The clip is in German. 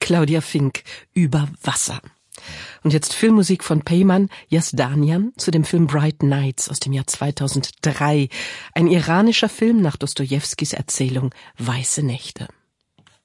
Claudia Fink, Über Wasser. Und jetzt Filmmusik von Peyman Yazdanian zu dem Film Bright Nights aus dem Jahr 2003. Ein iranischer Film nach Dostojewskis Erzählung Weiße Nächte.